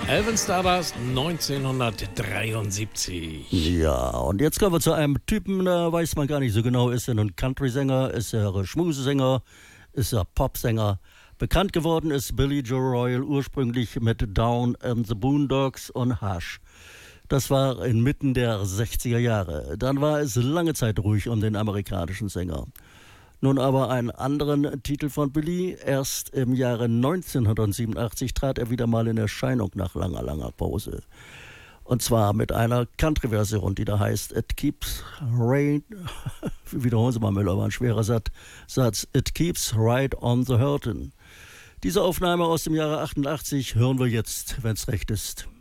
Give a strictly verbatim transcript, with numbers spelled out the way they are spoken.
Elvis Stardust neunzehnhundertdreiundsiebzig. Ja, und jetzt kommen wir zu einem Typen, da weiß man gar nicht so genau, ist er nun Country-Sänger, ist er Schmusesänger, ist er Popsänger. Bekannt geworden ist Billy Joe Royal ursprünglich mit Down and the Boondocks und Hush. Das war inmitten der sechziger Jahre. Dann war es lange Zeit ruhig um den amerikanischen Sänger. Nun aber einen anderen Titel von Billy. Erst im Jahre neunzehnhundertsiebenundachtzig trat er wieder mal in Erscheinung nach langer, langer Pause. Und zwar mit einer Country-Version, die da heißt It Keeps Rain. Wiederholen Sie mal, Müller, war ein schwerer Satz. It Keeps Right on the Hurtin'. Diese Aufnahme aus dem Jahre achtundachtzig hören wir jetzt, wenn es recht ist.